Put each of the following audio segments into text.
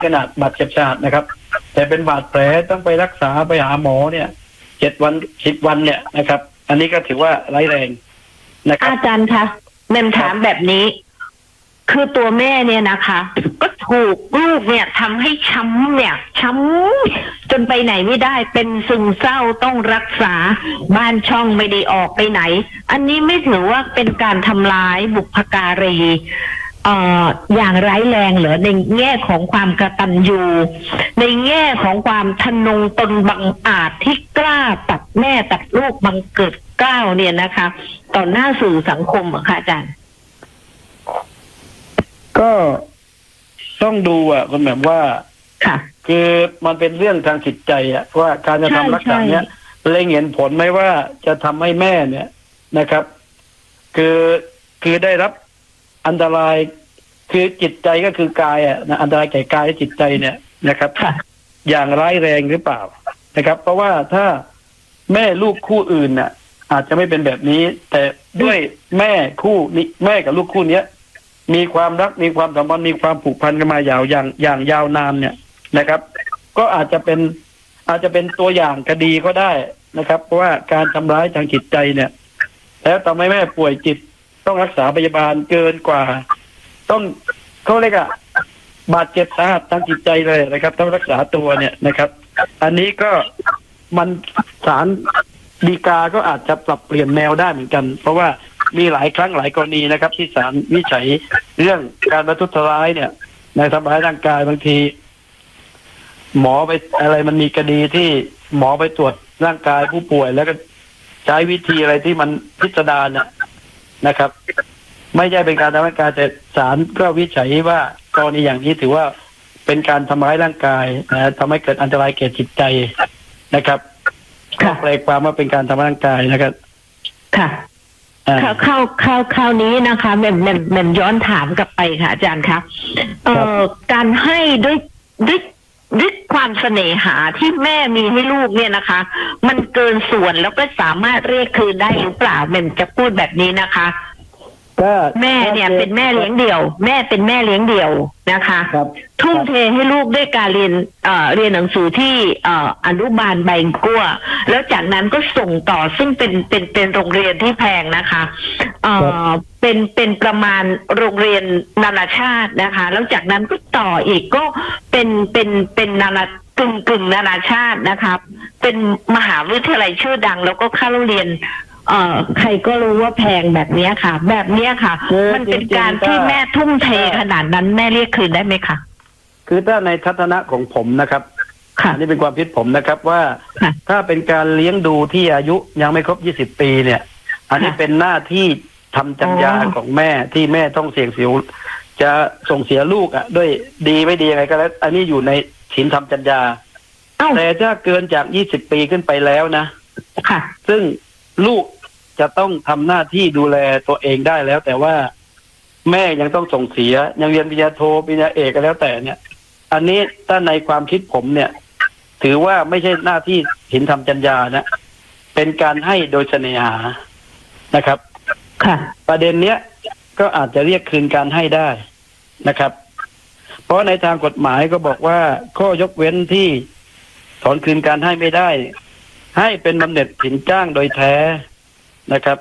ขนาดบาดเจ็บสาหัสนะครับแต่เป็นบาดแผลต้องไปรักษาไปหาหมอเนี่ย7 วัน10 วันเนี่ยนะครับอันนี้ก็ถือว่าร้ายแรงนะครับอาจารย์คะแม่ถามแบบนี้คือตัวแม่เนี่ยนะคะก็ถูกลูกเนี่ยทำให้ช้ำจนไปไหนไม่ได้เป็นซึมเศร้าต้องรักษาบ้านช่องไม่ได้ออกไปไหนอันนี้ไม่ถือว่าเป็นการทำร้ายบุพการีอย่างร้ายแรงเหรอในแง่ของความกตัญญูในแง่ของความทะนงตนบังอาจที่กล้าตัดแม่ตัดลูกบังเกิดเกล้าเนี่ยนะคะต่อหน้าสื่อสังคมอะค่ะอาจารย์ก็ต้องดูคุณแบบว่าคือมันเป็นเรื่องทางจิตใจว่าการจะทำลักษณะเนี้ยเล็งเห็นผลไหมว่าจะทำให้แม่เนี่ยนะครับคือได้รับอันตรายคือจิตใจก็คือกายนะอันตรายแก่กายและจิตใจเนี่ยนะครับอย่างร้ายแรงหรือเปล่านะครับเพราะว่าถ้าแม่ลูกคู่อื่นน่ะอาจจะไม่เป็นแบบนี้แต่ด้วยแม่คู่นี้แม่กับลูกคู่เนี้ยมีความรักมีความสัมพันธ์มีความผูกพันกันมาอย่างยาวนานเนี่ยนะครับก็อาจจะเป็นตัวอย่างคดีก็ได้นะครับเพราะว่าการทำร้ายทางจิตใจเนี่ยแล้วทำให้แม่ป่วยจิตต้องรักษาพยาบาลเกินกว่าต้องเขาเรียกบาดเจ็บสาหัสทางจิตใจเลยนะครับต้องรักษาตัวเนี่ยนะครับอันนี้ก็มันศาลฎีกาก็อาจจะปรับเปลี่ยนแนวได้เหมือนกันเพราะว่ามีหลายครั้งหลายกรณีนะครับที่ศาลวินิจฉัยเรื่องการประทุษร้ายเนี่ยในทำร้ายร่างกายบางทีหมอไปอะไรมันมีคดีที่หมอไปตรวจร่างกายผู้ป่วยแล้วก็ใช้วิธีอะไรที่มันพิสดารนะครับไม่ใช่เป็นการทำร้ายร่างกายแต่ศาลก็วินิจฉัยว่ากรณีอย่างนี้ถือว่าเป็นการทำร้ายร่างกายทำให้เกิดอันตรายแก่จิตใจนะครับแปลความว่าเป็นการทำร้ายร่างกายนะครับค่ะข้าวนี้นะคะแม่ย้อนถามกลับไปค่ะอาจารย์คะการให้ด้วยความเสน่หาที่แม่มีให้ลูกเนี่ยนะคะมันเกินส่วนแล้วก็สามารถเรียกคืนได้หรือเปล่าแม่จะพูดแบบนี้นะคะแม่เนี่ยเป็นแม่เลี้ยงเดี่ยวแม่เป็นแม่เลี้ยงเดี่ยวนะคะทุ่มเทให้ลูกด้วยการเรียนหนังสือที่อนุบาลใบกั้วแล้วจากนั้นก็ส่งต่อซึ่งเป็นโรงเรียนที่แพงนะคะเป็นประมาณโรงเรียนนานาชาตินะคะแล้วจากนั้นก็ต่ออีกก็เป็นนากึ่งนานาชาตินะคะเป็นมหาวิทยาลัยชื่อดังแล้วก็ค่าเรียนใครก็รู้ว่าแพงแบบนี้ค่ะแบบนี้ค่ะมันเป็นการที่แม่ทุ่มเทขนาดนั้นแม่เรียกคืนได้ไหมคะคือถ้าในทัศนะของผมนะครับอันนี้เป็นความคิดผมนะครับว่าถ้าเป็นการเลี้ยงดูที่อายุยังไม่ครบ20 ปีเนี่ยอันนี้เป็นหน้าที่ทำจรรยาของแม่ที่แม่ต้องเสี่ยงเสียจะส่งเสียลูกด้วยดีไม่ดียังไงก็แล้วอันนี้อยู่ในศีลธรรมจรรยาแต่ถ้าเกินจาก20 ปีขึ้นไปแล้วนะซึ่งลูกจะต้องทำหน้าที่ดูแลตัวเองได้แล้วแต่ว่าแม่ยังต้องส่งเสียยังเรียนปริญญาโทปริญญาเอกก็แล้วแต่เนี่ยอันนี้ถ้าในความคิดผมเนี่ยถือว่าไม่ใช่หน้าที่ศีลธรรมจรรยานะเป็นการให้โดยเสน่หานะครับประเด็นเนี้ยก็อาจจะเรียกคืนการให้ได้นะครับเพราะในทางกฎหมายก็บอกว่าข้อยกเว้นที่ถอนคืนการให้ไม่ได้ให้เป็นบำเหน็จสินจ้างโดยแท้นะครับ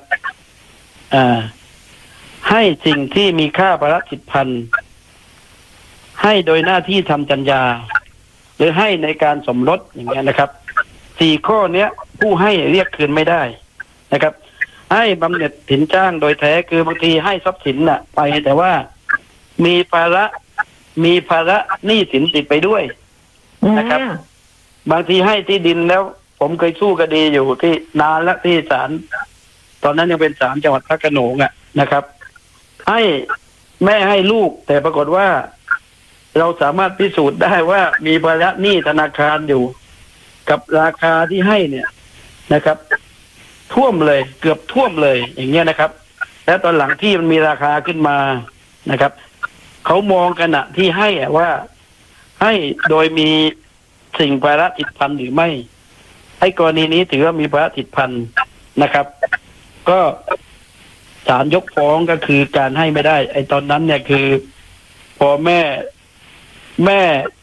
ให้สิ่งที่มีค่าภาระจิตพันธ์ให้โดยหน้าที่ทำจรรยาหรือให้ในการสมรสอย่างเงี้ยนะครับ4 ข้อเนี้ยผู้ให้เรียกคืนไม่ได้นะครับให้บำเหน็จสินจ้างโดยแท้คือบางทีให้ทรัพย์สินไปแต่ว่ามีภาระหนี้สินติดไปด้วยนะครับบางทีให้ที่ดินแล้วผมเคยสู้คดีอยู่ที่นานแล้วที่ศาลตอนนั้นยังเป็นศาลจังหวัดพระโขนงนะครับให้แม่ให้ลูกแต่ปรากฏว่าเราสามารถพิสูจน์ได้ว่ามีภาระหนี้ธนาคารอยู่กับราคาที่ให้เนี่ยนะครับท่วมเลยเกือบท่วมเลยอย่างเงี้ยนะครับแล้วตอนหลังที่มันมีราคาขึ้นมานะครับเขามองกันที่ให้ว่าให้โดยมีสิ่งภาระติดพันหรือไม่ไอ้กรณีนี้ถือว่ามีภาระติดพันนะครับก็ศาลยกฟ้องก็คือการให้ไม่ได้ไอ้ตอนนั้นเนี่ยคือพอแม่